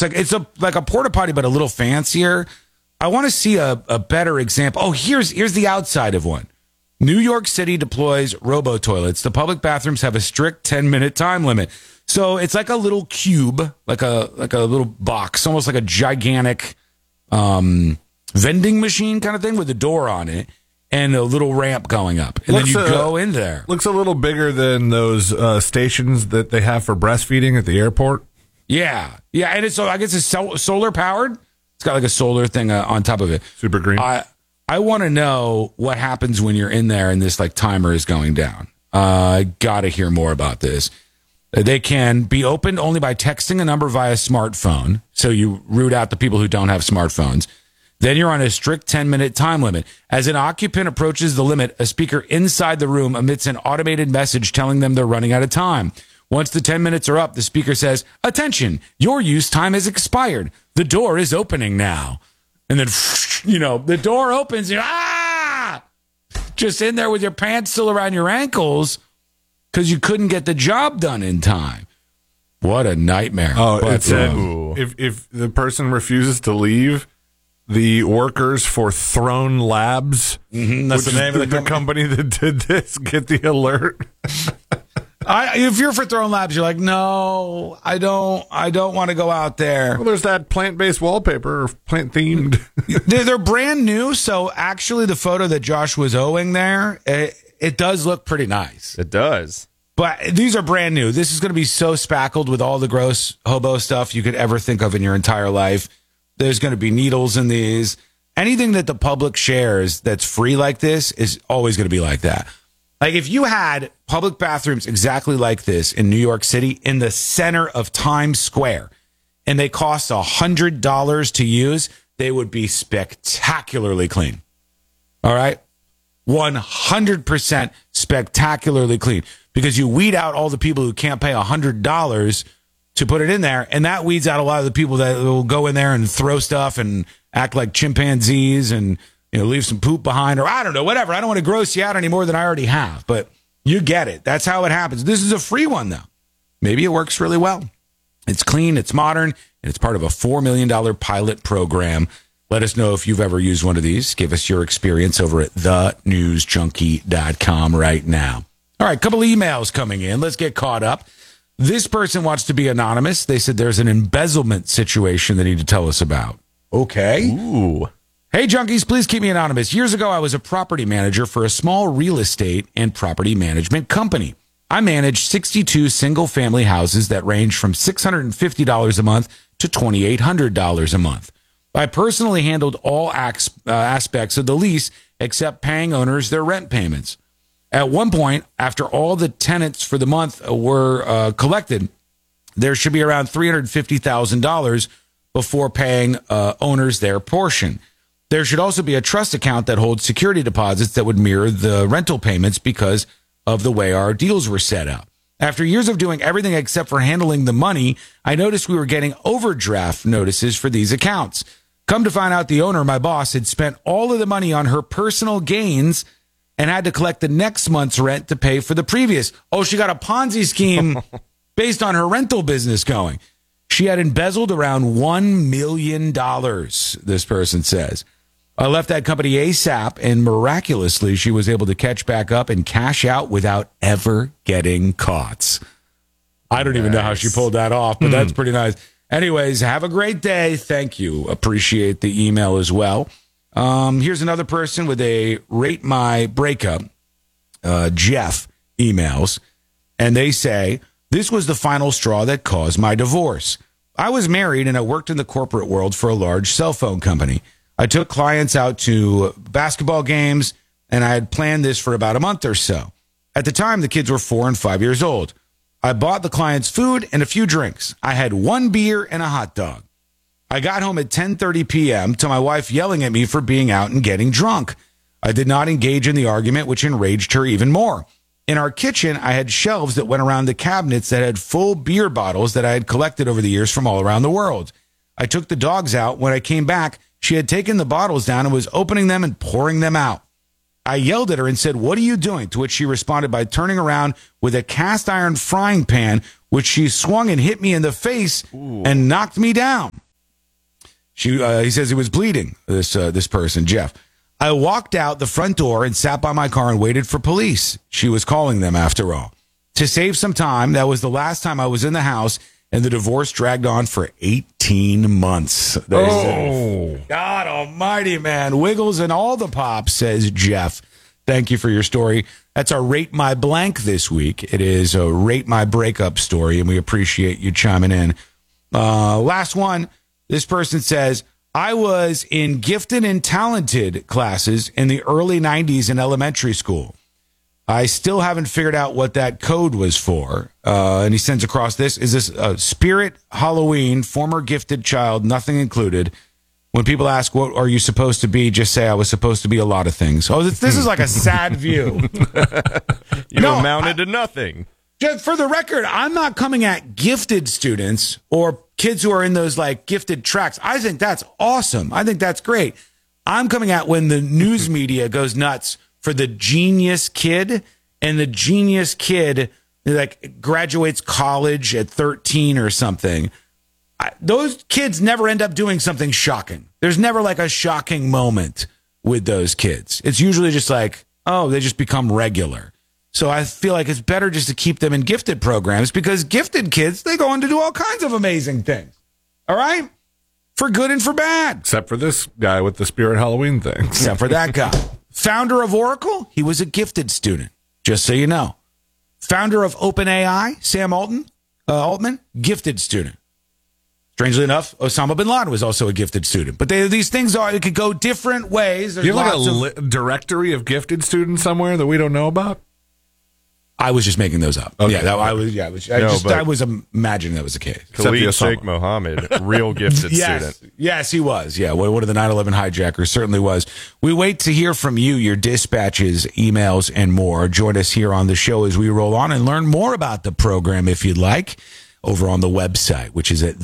it's like a porta potty, but a little fancier. I want to see a better example. Oh, here's the outside of one. New York City deploys robo-toilets. The public bathrooms have a strict 10-minute time limit. So it's like a little cube, like a little box, almost like a gigantic vending machine kind of thing with a door on it and a little ramp going up. And then you go in there. Looks a little bigger than those stations that they have for breastfeeding at the airport. Yeah. Yeah, and I guess it's solar powered. It's got like a solar thing on top of it. Super green. I want to know what happens when you're in there and this like timer is going down. I got to hear more about this. They can be opened only by texting a number via smartphone. So you root out the people who don't have smartphones. Then you're on a strict 10-minute time limit. As an occupant approaches the limit, a speaker inside the room emits an automated message telling them they're running out of time. Once the 10 minutes are up, the speaker says, "Attention, your use time has expired. The door is opening now." And then, the door opens. You're just in there with your pants still around your ankles because you couldn't get the job done in time. What a nightmare. Oh, it said if the person refuses to leave, the workers for Throne Labs, that's the name of the company that did this, get the alert. If you're for Throne Labs, you're like, no, I don't want to go out there. Well, there's that plant-based wallpaper, or plant-themed. They're brand new, so actually the photo that Josh was owing there, it does look pretty nice. It does. But these are brand new. This is going to be so spackled with all the gross hobo stuff you could ever think of in your entire life. There's going to be needles in these. Anything that the public shares that's free like this is always going to be like that. Like if you had public bathrooms exactly like this in New York City in the center of Times Square and they cost $100 to use, they would be spectacularly clean. All right? 100% spectacularly clean because you weed out all the people who can't pay $100 to put it in there. And that weeds out a lot of the people that will go in there and throw stuff and act like chimpanzees and leave some poop behind, or I don't know, whatever. I don't want to gross you out any more than I already have, but you get it. That's how it happens. This is a free one, though. Maybe it works really well. It's clean, it's modern, and it's part of a $4 million pilot program. Let us know if you've ever used one of these. Give us your experience over at thenewsjunkie.com right now. All right, a couple emails coming in. Let's get caught up. This person wants to be anonymous. They said there's an embezzlement situation they need to tell us about. Okay. Ooh. Hey, junkies, please keep me anonymous. Years ago, I was a property manager for a small real estate and property management company. I managed 62 single-family houses that range from $650 a month to $2,800 a month. I personally handled all aspects of the lease except paying owners their rent payments. At one point, after all the tenants for the month were collected, there should be around $350,000 before paying owners their portion. There should also be a trust account that holds security deposits that would mirror the rental payments because of the way our deals were set up. After years of doing everything except for handling the money, I noticed we were getting overdraft notices for these accounts. Come to find out, the owner, my boss, had spent all of the money on her personal gains and had to collect the next month's rent to pay for the previous. Oh, she got a Ponzi scheme based on her rental business going. She had embezzled around $1 million, this person says. I left that company ASAP, and miraculously, she was able to catch back up and cash out without ever getting caught. I don't even know how she pulled that off, but that's pretty nice. Anyways, have a great day. Thank you. Appreciate the email as well. Here's another person with a Rate My Breakup, Jeff emails, and they say, this was the final straw that caused my divorce. I was married and I worked in the corporate world for a large cell phone company. I took clients out to basketball games, and I had planned this for about a month or so. At the time, the kids were 4 and 5 years old. I bought the clients food and a few drinks. I had 1 beer and a hot dog. I got home at 10:30 p.m. to my wife yelling at me for being out and getting drunk. I did not engage in the argument, which enraged her even more. In our kitchen, I had shelves that went around the cabinets that had full beer bottles that I had collected over the years from all around the world. I took the dogs out. When I came back, she had taken the bottles down and was opening them and pouring them out. I yelled at her and said, "What are you doing?" To which she responded by turning around with a cast iron frying pan, which she swung and hit me in the face and knocked me down. He says he was bleeding, this person, Jeff. I walked out the front door and sat by my car and waited for police. She was calling them after all. To save some time, that was the last time I was in the house, and the divorce dragged on for 18 months. God almighty, man. Wiggles and all the pops, says Jeff. Thank you for your story. That's our Rate My Blank this week. It is a Rate My Breakup story, and we appreciate you chiming in. Last one. This person says, I was in gifted and talented classes in the early 90s in elementary school. I still haven't figured out what that code was for. And he sends across this. Is this Spirit Halloween, former gifted child, nothing included? When people ask, what are you supposed to be? Just say, I was supposed to be a lot of things. Oh, this is like a sad view. You amounted to nothing. Just for the record, I'm not coming at gifted students or kids who are in those like gifted tracks. I think that's awesome. I think that's great. I'm coming at when the news media goes nuts for the genius kid, and the genius kid like graduates college at 13 or something. Those kids never end up doing something shocking. There's never like a shocking moment with those kids. It's usually just like, oh, they just become regular. So I feel like it's better just to keep them in gifted programs, because gifted kids, they go on to do all kinds of amazing things. All right? For good and for bad. Except for this guy with the Spirit Halloween thing. Except for that guy. Founder of Oracle, he was a gifted student, just so you know. Founder of OpenAI, Sam Altman, gifted student. Strangely enough, Osama bin Laden was also a gifted student. But these things it could go different ways. Do you have like a directory of gifted students somewhere that we don't know about? I was just making those up. Okay. Yeah, I was imagining that was the case. Khalid Sheikh Mohammed, real gifted student. Yes, he was. Yeah, one of the 9/11 hijackers certainly was. We wait to hear from you, your dispatches, emails, and more. Join us here on the show as we roll on and learn more about the program if you'd like over on the website, which is at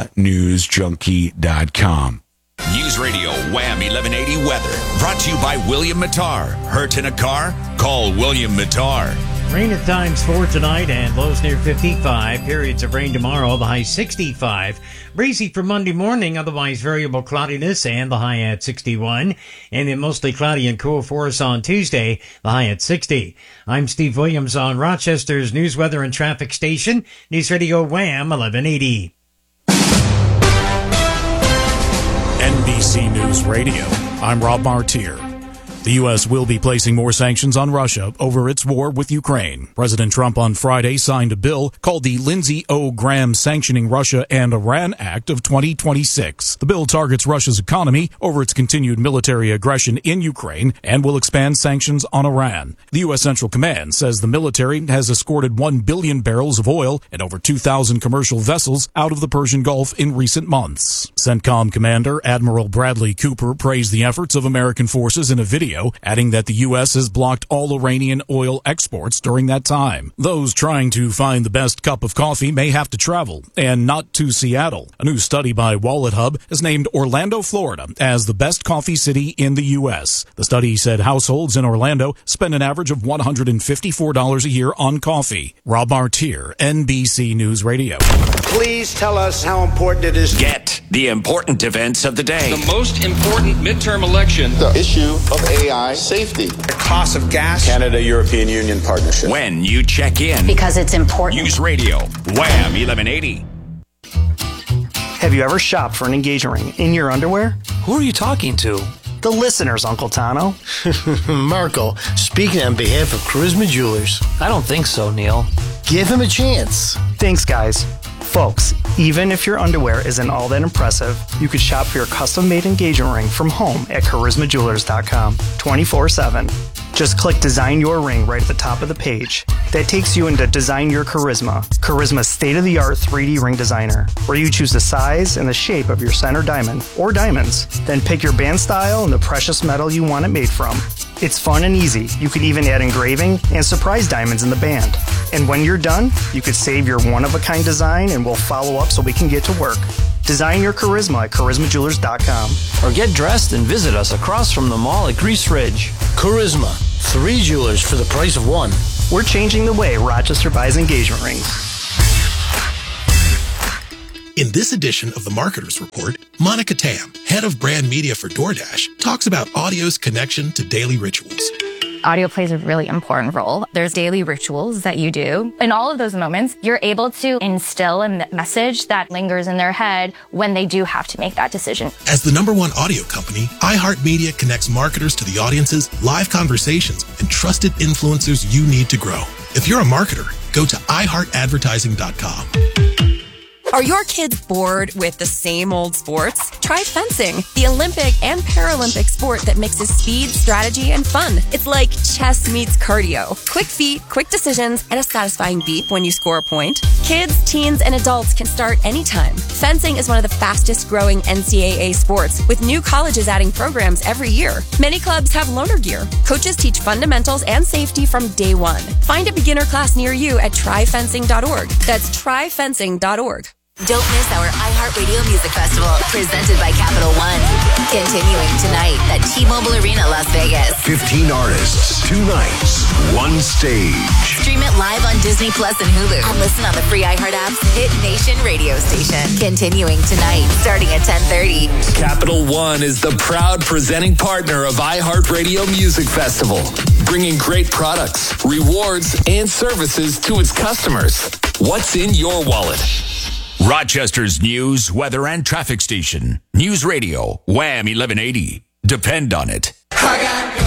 thenewsjunkie.com. News Radio Wham 1180 weather brought to you by William Mattar. Hurt in a car? Call William Mattar. Rain at times for tonight and lows near 55. Periods of rain tomorrow, the high 65. Breezy for Monday morning, otherwise variable cloudiness and the high at 61. And then mostly cloudy and cool for us on Tuesday, the high at 60. I'm Steve Williams on Rochester's News, Weather, and Traffic Station, News Radio Wham 1180. NBC News Radio. I'm Rob Martier. The U.S. will be placing more sanctions on Russia over its war with Ukraine. President Trump on Friday signed a bill called the Lindsey O. Graham Sanctioning Russia and Iran Act of 2026. The bill targets Russia's economy over its continued military aggression in Ukraine and will expand sanctions on Iran. The U.S. Central Command says the military has escorted 1 billion barrels of oil and over 2,000 commercial vessels out of the Persian Gulf in recent months. CENTCOM Commander Admiral Bradley Cooper praised the efforts of American forces in a video, adding that the U.S. has blocked all Iranian oil exports during that time. Those trying to find the best cup of coffee may have to travel, and not to Seattle. A new study by WalletHub has named Orlando, Florida, as the best coffee city in the U.S. The study said households in Orlando spend an average of $154 a year on coffee. Rob Martier, NBC News Radio. Please tell us how important it is. Get the important events of the day. The most important midterm election. The issue of AI safety. The cost of gas. Canada-European Union partnership. When you check in. Because it's important. News Radio, Wham 1180. Have you ever shopped for an engagement ring in your underwear? Who are you talking to? The listeners, Uncle Tano. Marco, speaking on behalf of Charisma Jewelers. I don't think so, Neil. Give him a chance. Thanks, guys. Folks, even if your underwear isn't all that impressive, you could shop for your custom-made engagement ring from home at charismajewelers.com 24/7. Just click Design Your Ring right at the top of the page. That takes you into Design Your Charisma, Charisma's state-of-the-art 3D ring designer, where you choose the size and the shape of your center diamond, or diamonds. Then pick your band style and the precious metal you want it made from. It's fun and easy. You could even add engraving and surprise diamonds in the band. And when you're done, you could save your one-of-a-kind design and we'll follow up so we can get to work. Design your charisma at charismajewelers.com. Or get dressed and visit us across from the mall at Grease Ridge. Charisma. 3 jewelers for the price of 1. We're changing the way Rochester buys engagement rings. In this edition of the Marketers Report, Monica Tam, head of brand media for DoorDash, talks about audio's connection to daily rituals. Audio plays a really important role. There's daily rituals that you do. In all of those moments, you're able to instill a message that lingers in their head when they do have to make that decision. As the #1 audio company, iHeartMedia connects marketers to the audiences, live conversations, and trusted influencers you need to grow. If you're a marketer, go to iHeartAdvertising.com. Are your kids bored with the same old sports? Try fencing, the Olympic and Paralympic sport that mixes speed, strategy, and fun. It's like chess meets cardio. Quick feet, quick decisions, and a satisfying beep when you score a point. Kids, teens, and adults can start anytime. Fencing is one of the fastest growing NCAA sports, with new colleges adding programs every year. Many clubs have loaner gear. Coaches teach fundamentals and safety from day one. Find a beginner class near you at tryfencing.org. That's tryfencing.org. Don't miss our iHeartRadio Music Festival, presented by Capital One. Continuing tonight at T-Mobile Arena, Las Vegas. 15 artists, 2 nights, 1 stage. Stream it live on Disney Plus and Hulu. And listen on the free iHeart app's Hit Nation radio station. Continuing tonight, starting at 10:30. Capital One is the proud presenting partner of iHeartRadio Music Festival, bringing great products, rewards, and services to its customers. What's in your wallet? Rochester's news, weather, and traffic station. News Radio, Wham 1180. Depend on it.